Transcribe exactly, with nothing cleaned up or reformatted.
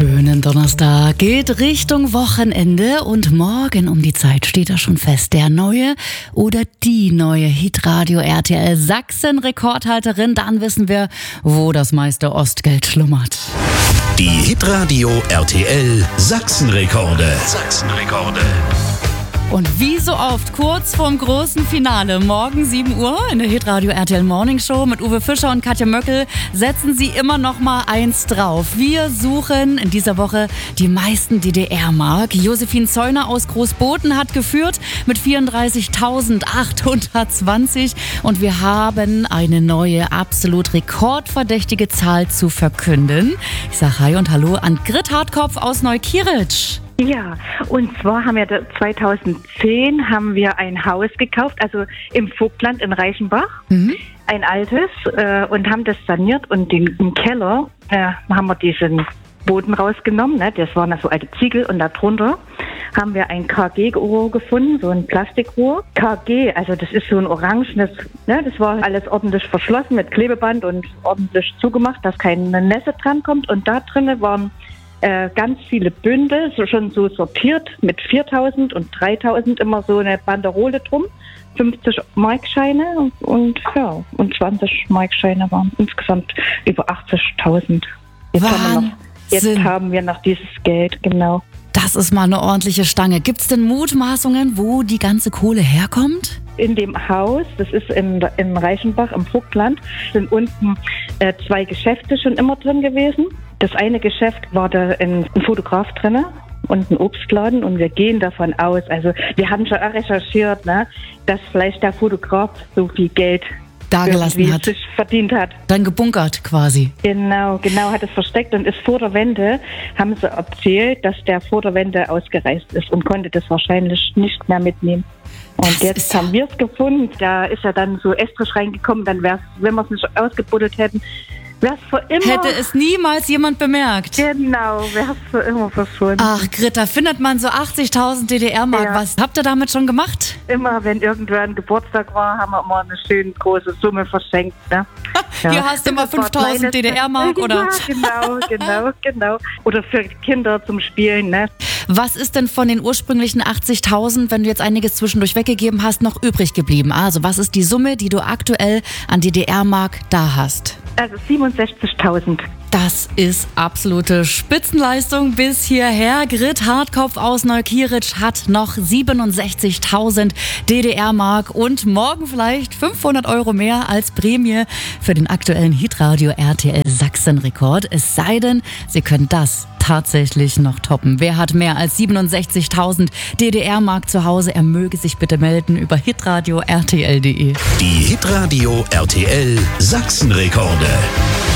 Schönen Donnerstag, geht Richtung Wochenende und morgen um die Zeit steht da schon fest. Der neue oder die neue Hitradio R T L Sachsen Rekordhalterin. Dann wissen wir, wo das meiste Ostgeld schlummert. Die Hitradio R T L Sachsenrekorde. Sachsenrekorde. Und wie so oft, kurz vorm großen Finale, morgen sieben Uhr in der Hitradio R T L Morning Show mit Uwe Fischer und Katja Möckel, setzen Sie immer noch mal eins drauf. Wir suchen in dieser Woche die meisten D D R-Mark. Josephine Zeuner aus Großboden hat geführt mit vierunddreißigtausendachthundertzwanzig und wir haben eine neue, absolut rekordverdächtige Zahl zu verkünden. Ich sage Hi und Hallo an Grit Hartkopf aus Neukirch. Ja, und zwar haben wir zweitausendzehn haben wir ein Haus gekauft, also im Vogtland in Reichenbach, mhm. ein altes, äh, und haben das saniert und den, im Keller äh, haben wir diesen Boden rausgenommen, ne? Das waren so alte Ziegel und darunter haben wir ein K G-Rohr gefunden, so ein Plastikrohr. K G, also das ist so ein orangenes, ne? Das war alles ordentlich verschlossen mit Klebeband und ordentlich zugemacht, dass keine Nässe dran kommt und da drinnen waren Äh, ganz viele Bündel, so schon so sortiert mit viertausend und dreitausend, immer so eine Banderole drum, fünfzig Markscheine und, und ja, und zwanzig Markscheine waren insgesamt über achtzigtausend. Jetzt, haben wir noch, jetzt haben wir noch dieses Geld, genau. Das ist mal eine ordentliche Stange. Gibt es denn Mutmaßungen, wo die ganze Kohle herkommt? In dem Haus, das ist in, in Reichenbach im Vogtland, sind unten äh, zwei Geschäfte schon immer drin gewesen. Das eine Geschäft war da ein, ein Fotograf drin und ein Obstladen und wir gehen davon aus, also wir haben schon recherchiert, ne, dass vielleicht der Fotograf so viel Geld dagelassen hat, sich verdient hat. Dann gebunkert quasi. Genau, genau, hat es versteckt und ist vor der Wende, haben sie erzählt, dass der vor der Wende ausgereist ist und konnte das wahrscheinlich nicht mehr mitnehmen. Und das jetzt haben wir es gefunden. Da ist ja dann so Estrich reingekommen, dann wäre es, wenn wir es nicht ausgebuddelt hätten, wäre es für immer... Hätte es niemals jemand bemerkt. Genau, wäre es für immer verschwunden. Ach, Grit, da findet man so achtzigtausend D D R-Mark. Ja. Was habt ihr damit schon gemacht? Immer, wenn irgendwer ein Geburtstag war, haben wir immer eine schön große Summe verschenkt. Ne? Ja. Hier hast du immer fünftausend D D R-Mark, oder? Ja, genau, genau, genau. Oder für Kinder zum Spielen, ne? Was ist denn von den ursprünglichen achtzigtausend, wenn du jetzt einiges zwischendurch weggegeben hast, noch übrig geblieben? Also, was ist die Summe, die du aktuell an D D R-Mark da hast? Also siebenundsechzigtausend. Das ist absolute Spitzenleistung bis hierher. Grit Hartkopf aus Neukirch hat noch siebenundsechzigtausend D D R-Mark und morgen vielleicht fünfhundert Euro mehr als Prämie für den aktuellen Hitradio R T L Sachsen-Rekord. Es sei denn, Sie können das tatsächlich noch toppen. Wer hat mehr als siebenundsechzigtausend D D R-Mark zu Hause? Er möge sich bitte melden über hitradio punkt r t l punkt d e. Die Hitradio R T L Sachsenrekorde.